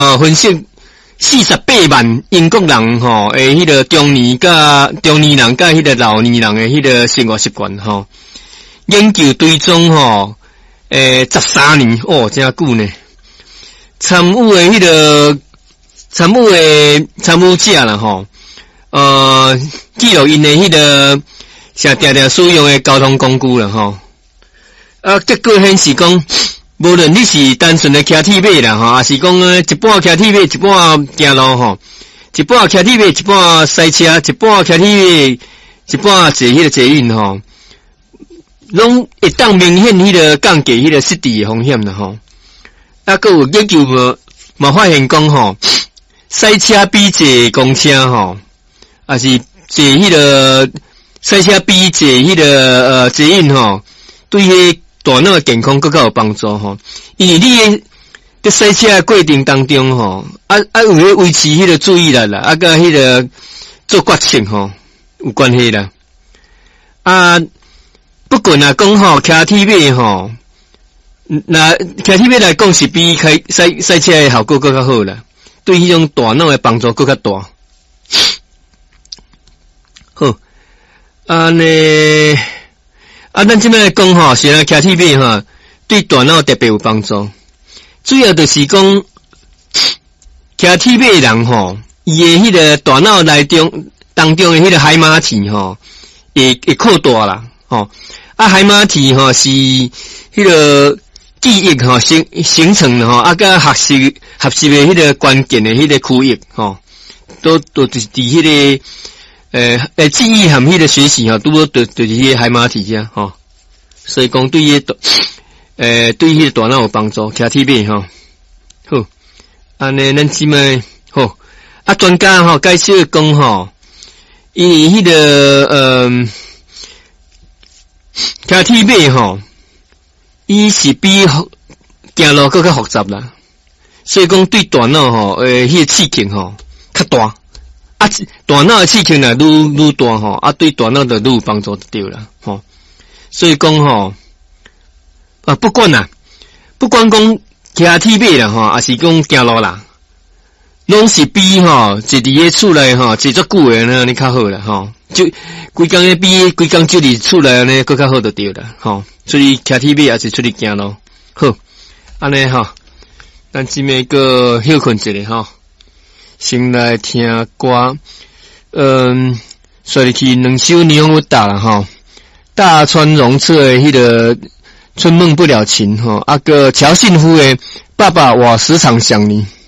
分析48万英国人吼诶，迄个中年人甲迄个老年人诶，迄个生活习惯吼，研究追踪吼，13年哦，真久呢。参与诶迄个参与者啦吼，记录因诶迄个常常使用诶交通工具啦吼，结果显示讲。无论你是单纯的骑铁马啦吼，还是讲一半骑铁马，一半行路吼，一半骑铁马，一半赛车，一半骑铁马，一半坐迄个捷运吼，拢会当明显迄个降低迄个失智的风险啦吼。还有研究嘛发现讲吼，赛车比坐公车吼，还是坐迄个赛车比坐迄个捷运吼，对迄大脑的健康更较有帮助吼，因为你在赛车的过程当中吼，有咧维持迄个注意力啦，甲迄个做决策吼有关系啦。不管讲吼骑铁马吼，那骑铁马来讲是比开赛车的效果更较好啦，对迄种大脑的帮助更较大。好，咱即摆来讲吼，是来骑铁马吼，对大脑特别有帮助。主要就是讲，骑铁马人吼，伊诶迄个大脑内当中诶迄个海马体吼，会扩大啦，吼。海马体吼是迄个记忆吼形成的吼，甲学习诶迄个关键诶迄个区域吼，都就是伫迄个。记忆和迄个学习吼，都就是迄个海马体遮吼，所以讲对迄对迄个大脑有帮助。骑铁马吼，好，安尼咱即摆好，专家吼介绍讲吼，因为迄个骑铁马吼，伊是比行路更较复杂啦，所以讲对大脑吼迄个刺激吼较大。大脑的刺激呢，愈大吼，对大脑就愈有帮助就对了吼。所以讲吼，不管讲骑铁马啦吼，还是讲行路啦，拢是比吼坐伫个厝内吼坐足久诶呢，你较好啦吼。就规工咧比规工就伫厝内呢，更较好就对啦吼。出去骑铁马还是出去行路，好，安尼吼，咱即摆个休困一下吼。先来听歌，说去两首霓虹打啦吼，大川荣次的迄个春梦不了情吼，个乔信夫的爸爸我时常想你。